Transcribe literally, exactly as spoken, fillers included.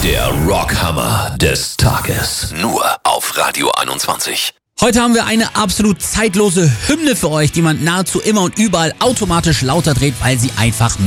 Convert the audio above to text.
Der Rockhammer des Tages. Nur auf Radio einundzwanzig. Heute haben wir eine absolut zeitlose Hymne für euch, die man nahezu immer und überall automatisch lauter dreht, weil sie einfach